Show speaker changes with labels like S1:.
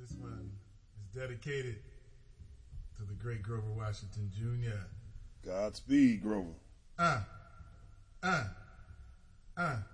S1: This one is dedicated to the great Grover Washington Jr.
S2: Godspeed, Grover.
S1: Uh, uh, uh.